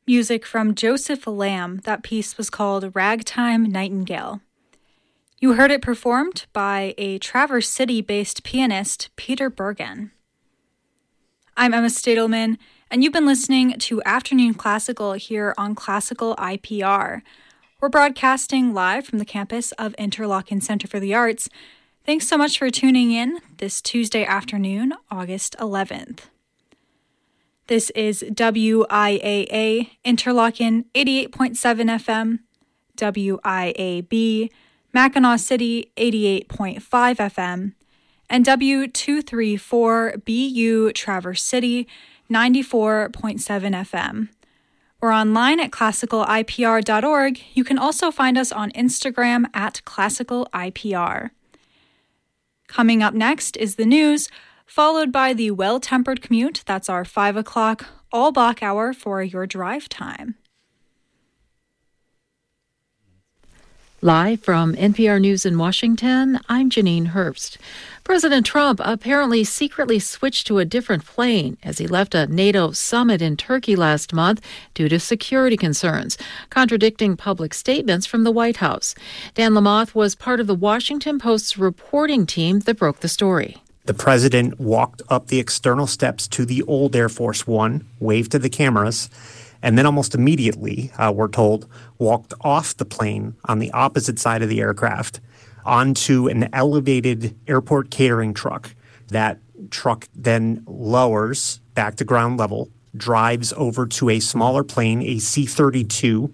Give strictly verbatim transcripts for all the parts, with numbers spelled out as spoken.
Music from Joseph Lamb. That piece was called Ragtime Nightingale. You heard it performed by a Traverse City-based pianist, Peter Bergen. I'm Emma Stadelman, and you've been listening to Afternoon Classical here on Classical I P R. We're broadcasting live from the campus of Interlochen Center for the Arts. Thanks so much for tuning in this Tuesday afternoon, August eleventh. This is W I A A Interlochen eighty-eight point seven F M, W I A B Mackinac City eighty-eight point five F M, and W two thirty-four B U Traverse City ninety-four point seven F M. We're online at classical I P R dot org. You can also find us on Instagram at classical I P R. Coming up next is the news, followed by the Well-Tempered Commute. That's our five o'clock all-block hour for your drive time. Live from N P R News in Washington, I'm Janine Herbst. President Trump apparently secretly switched to a different plane as he left a NATO summit in Turkey last month due to security concerns, contradicting public statements from the White House. Dan Lamothe was part of the Washington Post's reporting team that broke the story. The president walked up the external steps to the old Air Force One, waved to the cameras, and then almost immediately, uh, we're told, walked off the plane on the opposite side of the aircraft onto an elevated airport catering truck. That truck then lowers back to ground level, drives over to a smaller plane, a C thirty-two,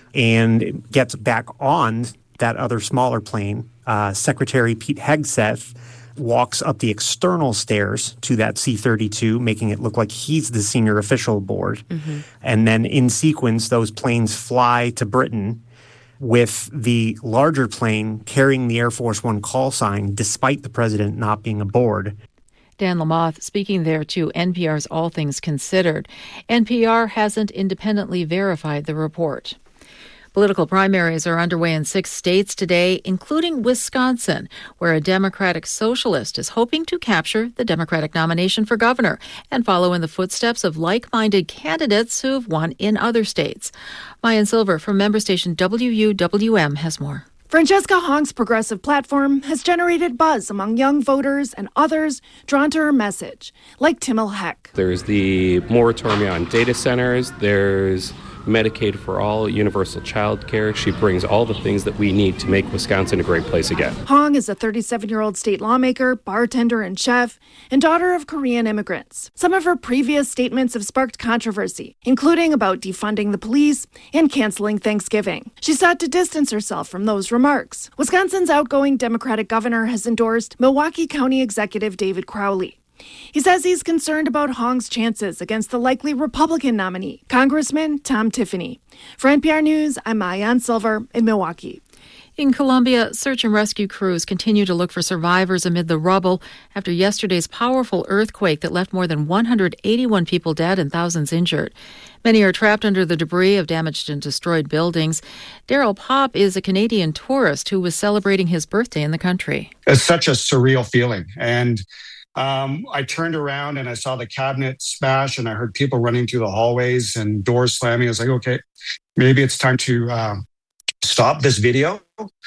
and gets back on that other smaller plane. Uh, Secretary Pete Hegseth walks up the external stairs to that C thirty-two, making it look like he's the senior official aboard. Mm-hmm. And then in sequence, those planes fly to Britain with the larger plane carrying the Air Force One call sign, despite the president not being aboard. Dan Lamothe speaking there to N P R's All Things Considered. N P R hasn't independently verified the report. Political primaries are underway in six states today, including Wisconsin, where a Democratic socialist is hoping to capture the Democratic nomination for governor and follow in the footsteps of like-minded candidates who've won in other states. Mayan Silver from member station W U W M has more. Francesca Hong's progressive platform has generated buzz among young voters and others drawn to her message, like Timmel Heck. There's the moratorium on data centers. There's Medicaid for all, universal child care. She brings all the things that we need to make Wisconsin a great place again. Hong is a thirty-seven-year-old state lawmaker, bartender, and chef, and daughter of Korean immigrants. Some of her previous statements have sparked controversy, including about defunding the police and canceling Thanksgiving. She sought to distance herself from those remarks. Wisconsin's outgoing Democratic governor has endorsed Milwaukee County Executive David Crowley. He says he's concerned about Hong's chances against the likely Republican nominee, Congressman Tom Tiffany. For N P R News, I'm Mayan Silver in Milwaukee. In Colombia, search and rescue crews continue to look for survivors amid the rubble after yesterday's powerful earthquake that left more than one hundred eighty-one people dead and thousands injured. Many are trapped under the debris of damaged and destroyed buildings. Daryl Pop is a Canadian tourist who was celebrating his birthday in the country. It's such a surreal feeling. And Um, I turned around and I saw the cabinet smash and I heard people running through the hallways and doors slamming. I was like, okay, maybe it's time to uh, stop this video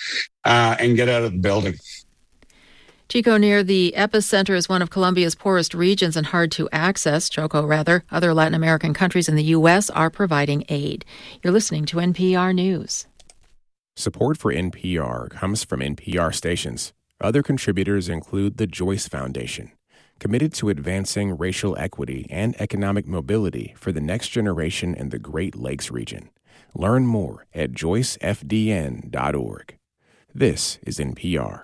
uh, and get out of the building. Chico, near the epicenter, is one of Colombia's poorest regions and hard to access. Choco, rather. Other Latin American countries in the U S are providing aid. You're listening to N P R News. Support for N P R comes from N P R stations. Other contributors include the Joyce Foundation, committed to advancing racial equity and economic mobility for the next generation in the Great Lakes region. Learn more at joyce f d n dot org. This is N P R.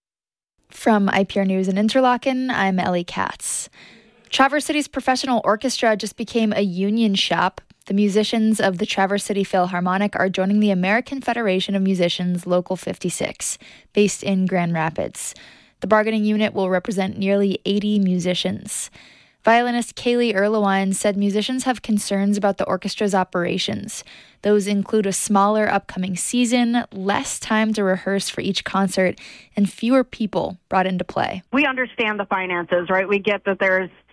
From I P R News in Interlochen, I'm Ellie Katz. Traverse City's professional orchestra just became a union shop. The musicians of the Traverse City Philharmonic are joining the American Federation of Musicians Local fifty-six, based in Grand Rapids. The bargaining unit will represent nearly eighty musicians. Violinist Kaylee Erlewine said musicians have concerns about the orchestra's operations. Those include a smaller upcoming season, less time to rehearse for each concert, and fewer people brought into play. We understand the finances, right? We get that there's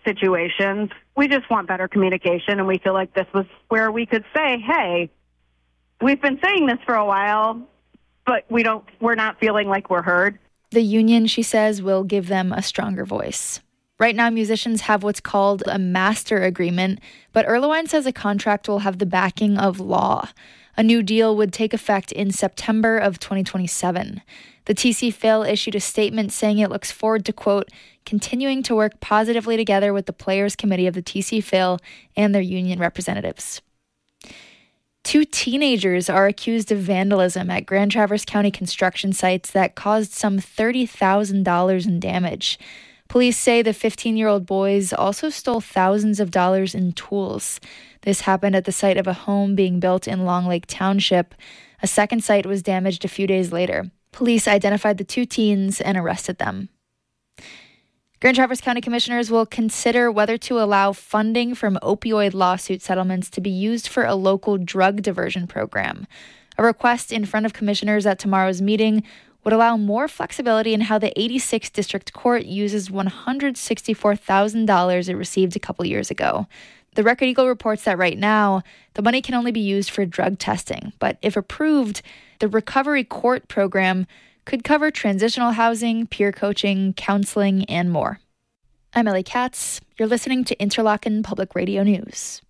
situations. We just want better communication, and we feel like this was where we could say, hey, we've been saying this for a while, but we don't, we're not feeling like we're heard. The union, she says, will give them a stronger voice. Right now, musicians have what's called a master agreement, but Erlewine says a contract will have the backing of law. A new deal would take effect in September of twenty twenty-seven. The T C F I L issued a statement saying it looks forward to, quote, continuing to work positively together with the Players Committee of the T C F I L and their union representatives. Two teenagers are accused of vandalism at Grand Traverse County construction sites that caused some thirty thousand dollars in damage. Police say the fifteen-year-old boys also stole thousands of dollars in tools. This happened at the site of a home being built in Long Lake Township. A second site was damaged a few days later. Police identified the two teens and arrested them. Grand Traverse County commissioners will consider whether to allow funding from opioid lawsuit settlements to be used for a local drug diversion program. A request in front of commissioners at tomorrow's meeting would allow more flexibility in how the eighty-sixth District Court uses one hundred sixty-four thousand dollars it received a couple years ago. The Record Eagle reports that right now, the money can only be used for drug testing, but if approved, the Recovery Court program could cover transitional housing, peer coaching, counseling, and more. I'm Ellie Katz. You're listening to Interlochen Public Radio News.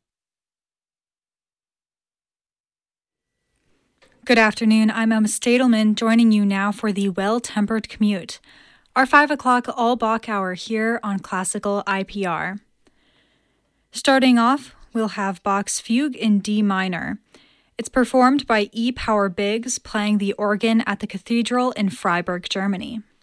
Good afternoon. I'm Emma Stadelman, joining you now for the Well-Tempered Commute, our five o'clock all-Bach hour here on Classical I P R. Starting off, we'll have Bach's Fugue in D minor. It's performed by E. Power Biggs playing the organ at the Cathedral in Freiburg, Germany.